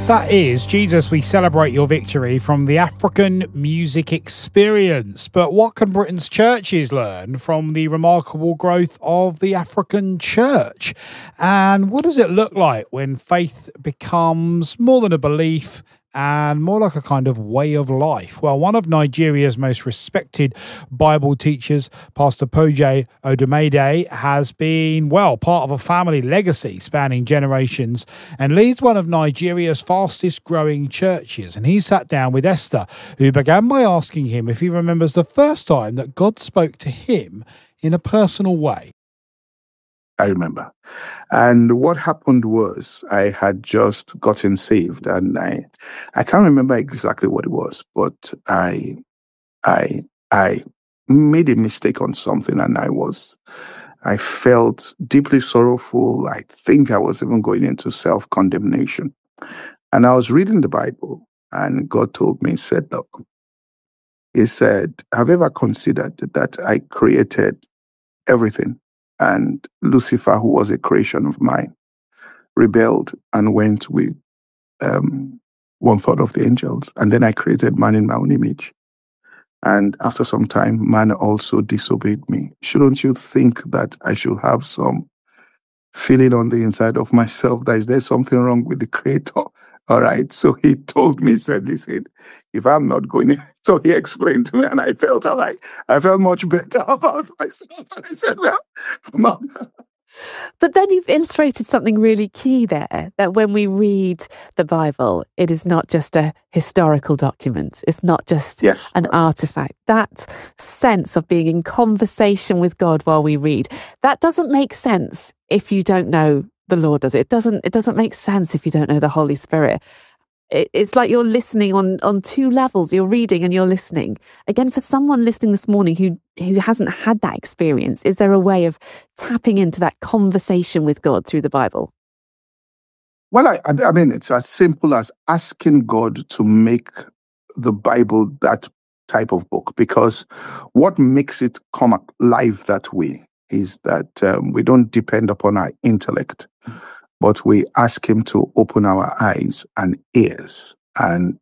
That is Jesus, We Celebrate Your Victory from the African Music Experience. But what can Britain's churches learn from the remarkable growth of the African church? And what does it look like when faith becomes more than a belief and more like a kind of way of life? Well, one of Nigeria's most respected Bible teachers, Pastor Poje Odumede, has been, well, part of a family legacy spanning generations and leads one of Nigeria's fastest growing churches. And he sat down with Esther, who began by asking him if he remembers the first time that God spoke to him in a personal way. I remember. And what happened was I had just gotten saved, and I can't remember exactly what it was, but I made a mistake on something, and I felt deeply sorrowful. I think I was even going into self-condemnation. And I was reading the Bible, and God told me, he said, have you ever considered that I created everything? And Lucifer, who was a creation of mine, rebelled and went with one third of the angels. And then I created man in my own image. And after some time, man also disobeyed me. Shouldn't you think that I should have some feeling on the inside of myself that is there something wrong with the Creator? All right. So he told me, listen, if I'm not going in. So he explained to me, and I felt all right. I felt much better about myself. And I said, well, Mom. But then you've illustrated something really key there, that when we read the Bible, it is not just a historical document. It's not just an artifact. That sense of being in conversation with God while we read, that doesn't make sense if you don't know the Lord, does it? It doesn't make sense if you don't know the Holy Spirit. It's like you're listening on two levels. You're reading and you're listening. Again, for someone listening this morning who hasn't had that experience, is there a way of tapping into that conversation with God through the Bible? Well, I mean, it's as simple as asking God to make the Bible that type of book, because what makes it come alive that way is that we don't depend upon our intellect, but we ask him to open our eyes and ears. And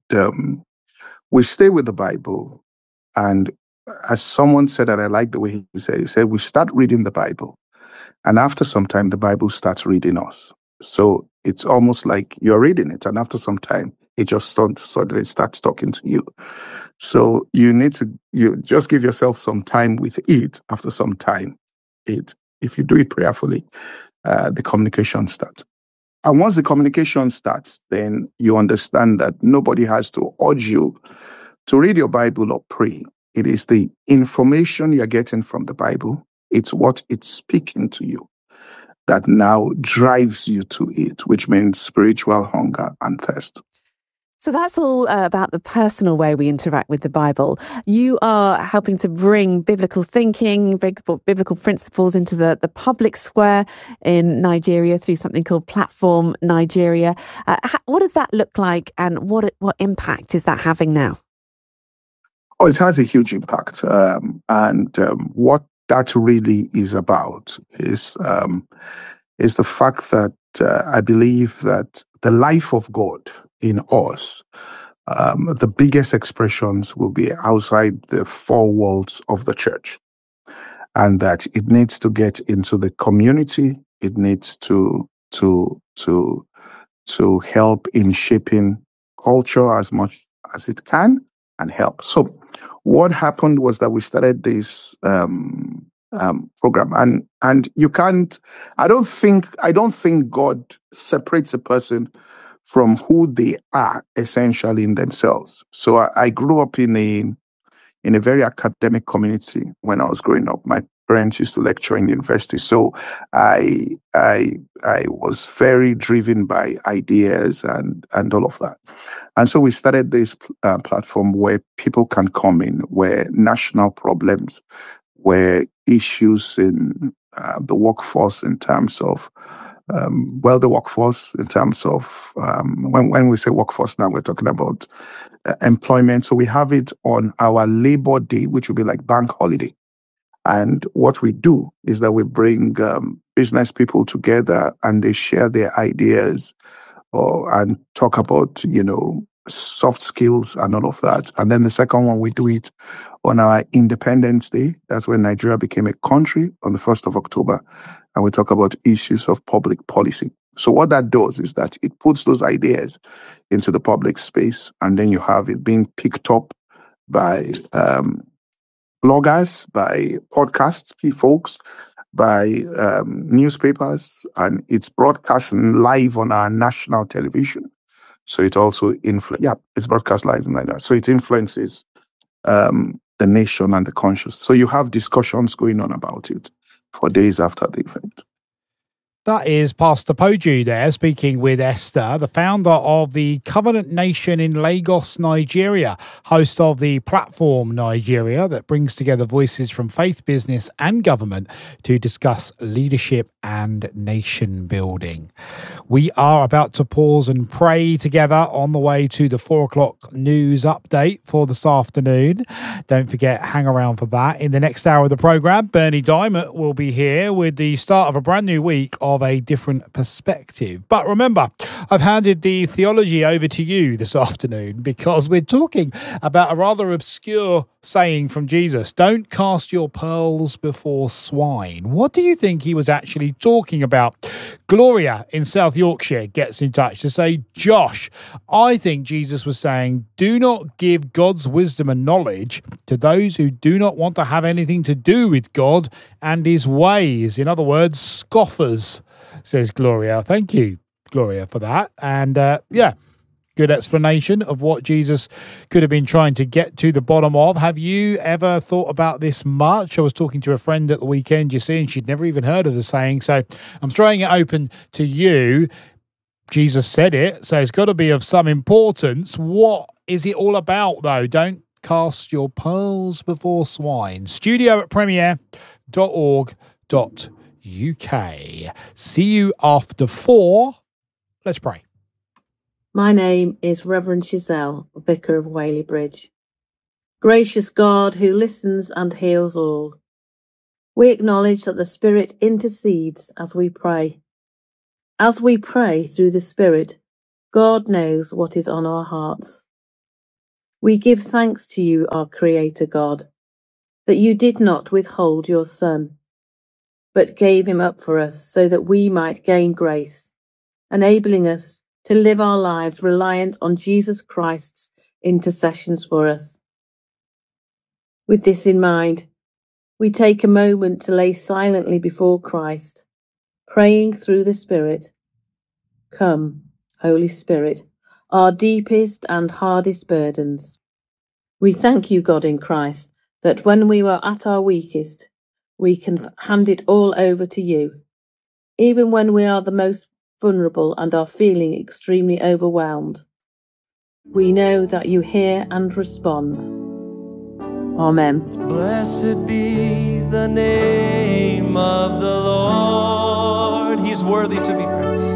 we stay with the Bible. And as someone said, and I like the way he said, we start reading the Bible. And after some time, the Bible starts reading us. So it's almost like you're reading it. And after some time, it just suddenly starts talking to you. So you just give yourself some time with it. After some time, if you do it prayerfully, the communication starts. And once the communication starts, then you understand that nobody has to urge you to read your Bible or pray. It is the information you're getting from the Bible. It's what it's speaking to you that now drives you to it, which means spiritual hunger and thirst. So that's all about the personal way we interact with the Bible. You are helping to bring biblical thinking, biblical principles into the public square in Nigeria through something called Platform Nigeria. What does that look like, and what impact is that having now? Oh, it has a huge impact. What that really is about is the fact that I believe that the life of God in us, the biggest expressions will be outside the four walls of the church, and that it needs to get into the community. It needs to help in shaping culture as much as it can and help. So what happened was that we started this program, and you can't. I don't think God separates a person from who they are essentially in themselves. So I grew up in a very academic community when I was growing up. My parents used to lecture in university, so I was very driven by ideas and all of that. And so we started this platform where people can come in, where national problems, where issues in the workforce in terms of the workforce in terms of when we say workforce now, we're talking about employment. So we have it on our Labor Day, which will be like bank holiday. And what we do is that we bring business people together, and they share their ideas and talk about, soft skills and all of that. And then the second one, we do it on our Independence Day. That's when Nigeria became a country on the 1st of October. And we talk about issues of public policy. So what that does is that it puts those ideas into the public space, and then you have it being picked up by bloggers, by podcasts, folks, by newspapers, and it's broadcast live on our national television. So it also it's broadcast live like that. So it influences the nation and the conscious. So you have discussions going on about it for days after the event. That is Pastor Poju there, speaking with Esther, the founder of the Covenant Nation in Lagos, Nigeria, host of the Platform Nigeria that brings together voices from faith, business and government to discuss leadership and nation building. We are about to pause and pray together on the way to the 4:00 news update for this afternoon. Don't forget, hang around for that. In the next hour of the programme, Bernie Diamond will be here with the start of a brand new week of a different perspective. But remember, I've handed the theology over to you this afternoon because we're talking about a rather obscure saying from Jesus. Don't cast your pearls before swine. What do you think he was actually talking about? Gloria in South Yorkshire gets in touch to say, Josh, I think Jesus was saying, do not give God's wisdom and knowledge to those who do not want to have anything to do with God and his ways. In other words, scoffers, says Gloria. Thank you, Gloria, for that. And good explanation of what Jesus could have been trying to get to the bottom of. Have you ever thought about this much? I was talking to a friend at the weekend, you see, and she'd never even heard of the saying. So I'm throwing it open to you. Jesus said it, so it's got to be of some importance. What is it all about, though? Don't cast your pearls before swine. studio@premier.org.uk. See you after 4. Let's pray. My name is Reverend Giselle, Vicar of Whaley Bridge. Gracious God who listens and heals all, we acknowledge that the Spirit intercedes as we pray. As we pray through the Spirit, God knows what is on our hearts. We give thanks to you, our Creator God, that you did not withhold your Son, but gave him up for us so that we might gain grace, enabling us to live our lives reliant on Jesus Christ's intercessions for us. With this in mind, we take a moment to lay silently before Christ, praying through the Spirit. Come, Holy Spirit, our deepest and hardest burdens. We thank you, God in Christ, that when we were at our weakest, we can hand it all over to you, even when we are the most vulnerable and are feeling extremely overwhelmed. We know that you hear and respond. Amen. Blessed be the name of the Lord. He's worthy to be praised.